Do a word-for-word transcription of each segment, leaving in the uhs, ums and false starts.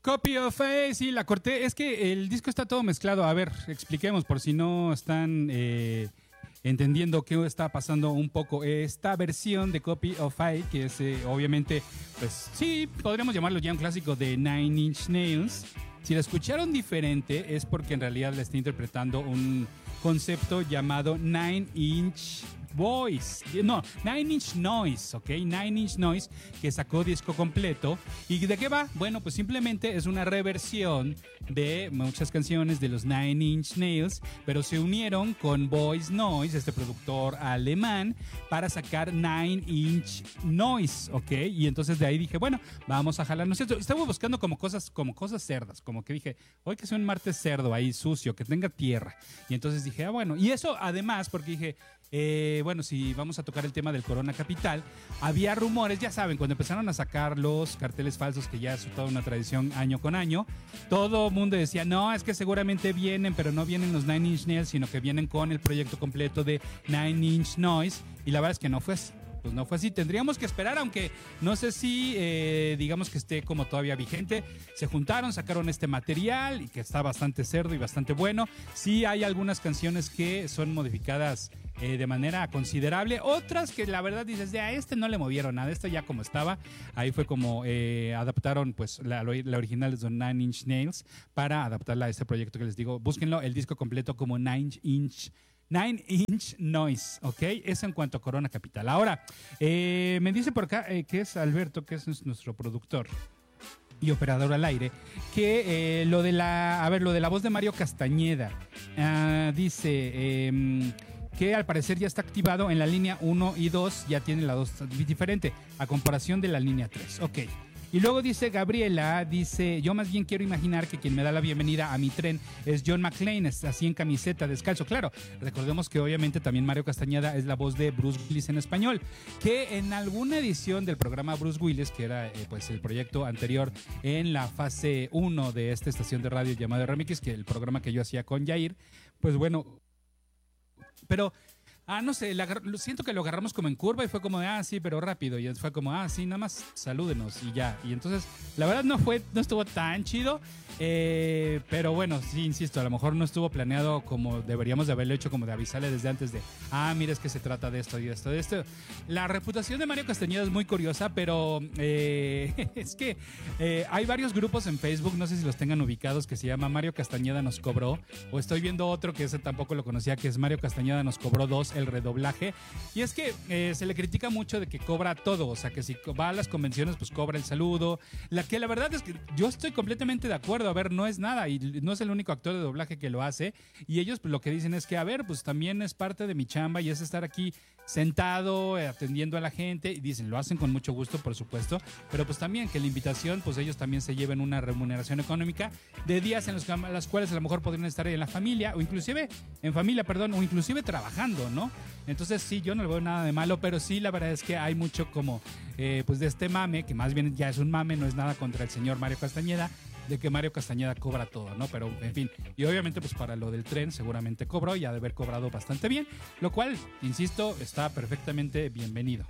Copy of A, sí, la corté. Es que el disco está todo mezclado. A ver, expliquemos por si no están eh, entendiendo qué está pasando un poco. Esta versión de Copy of A, que es eh, obviamente, pues sí, podríamos llamarlo ya un clásico de Nine Inch Nails. Si la escucharon diferente es porque en realidad le está interpretando un concepto llamado Nine Inch Voice, no, Nine Inch Noise, ¿ok? Nine Inch Noise, que sacó disco completo. ¿Y de qué va? Bueno, pues simplemente es una reversión de muchas canciones de los Nine Inch Nails, pero se unieron con Voice Noise, este productor alemán, para sacar Nine Inch Noise, ¿ok? Y entonces de ahí dije, bueno, vamos a jalarnos esto. Estaba buscando como cosas, como cosas cerdas, como que dije, hoy que sea un martes cerdo ahí sucio, que tenga tierra. Y entonces dije, ah, bueno, y eso además porque dije, Eh, bueno, si vamos a tocar el tema del Corona Capital, había rumores, ya saben, cuando empezaron a sacar los carteles falsos, que ya es toda una tradición año con año, todo el mundo decía, no, es que seguramente vienen, pero no vienen los Nine Inch Nails, sino que vienen con el proyecto completo de Nine Inch Noise, y la verdad es que no fue así. Pues no fue así, tendríamos que esperar, aunque no sé si eh, digamos que esté como todavía vigente. Se juntaron, sacaron este material y que está bastante cerdo y bastante bueno. Sí hay algunas canciones que son modificadas eh, de manera considerable, otras que la verdad dices, de a este no le movieron nada, este ya como estaba. Ahí fue como eh, adaptaron pues la, la original de Nine Inch Nails para adaptarla a este proyecto que les digo. Búsquenlo, el disco completo como Nine Inch Nine Inch Noise, ¿ok? Eso en cuanto a Corona Capital. Ahora, eh, me dice por acá eh, que es Alberto, que es nuestro productor y operador al aire, que eh, lo de la, a ver, lo de la voz de Mario Castañeda, uh, dice eh, que al parecer ya está activado en la línea uno y dos, ya tiene la dos diferente, a comparación de la línea tres, ok. Y luego dice Gabriela, dice, yo más bien quiero imaginar que quien me da la bienvenida a mi tren es John McClane, así en camiseta, descalzo. Claro, recordemos que obviamente también Mario Castañeda es la voz de Bruce Willis en español, que en alguna edición del programa Bruce Willis, que era eh, pues el proyecto anterior en la fase uno de esta estación de radio llamado Remix, que el programa que yo hacía con Jair, pues bueno, pero... Ah, no sé, la, siento que lo agarramos como en curva y fue como de, ah, sí, pero rápido. Y fue como, ah, sí, nada más salúdenos y ya. Y entonces, la verdad no fue, no estuvo tan chido. Eh, pero bueno, sí, insisto, a lo mejor no estuvo planeado como deberíamos de haberlo hecho, como de avisarle desde antes de, ah, mira, es que se trata de esto y de esto, de esto. La reputación de Mario Castañeda es muy curiosa, pero eh, es que eh, hay varios grupos en Facebook, no sé si los tengan ubicados, que se llama Mario Castañeda nos cobró, o estoy viendo otro que ese tampoco lo conocía, que es Mario Castañeda nos cobró dos, el redoblaje. Y es que eh, se le critica mucho de que cobra todo, o sea, que si va a las convenciones, pues cobra el saludo. La que la verdad es que yo estoy completamente de acuerdo. A ver, no es nada y no es el único actor de doblaje que lo hace. Y ellos pues, lo que dicen es que, a ver, pues también es parte de mi chamba y es estar aquí sentado, eh, atendiendo a la gente. Y dicen, lo hacen con mucho gusto, por supuesto. Pero pues también que la invitación, pues ellos también se lleven una remuneración económica de días en los que, las cuales a lo mejor podrían estar en la familia o inclusive, en familia, perdón, o inclusive trabajando, ¿no? Entonces sí, yo no le veo nada de malo, pero sí, la verdad es que hay mucho como, eh, pues de este mame, que más bien ya es un mame, no es nada contra el señor Mario Castañeda, de que Mario Castañeda cobra todo, ¿no? Pero, en fin, y obviamente pues para lo del tren seguramente cobró y ha de haber cobrado bastante bien, lo cual, insisto, está perfectamente bienvenido.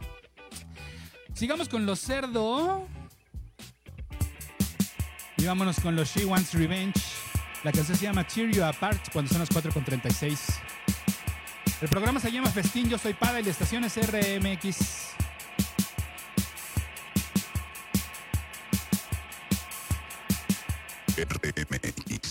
Sigamos con los cerdo. Y vámonos con los She Wants Revenge. La canción se llama Tear You Apart cuando son las cuatro con treinta y seis. El programa se llama Festín, yo soy Pada y la estación es R M X. R M X.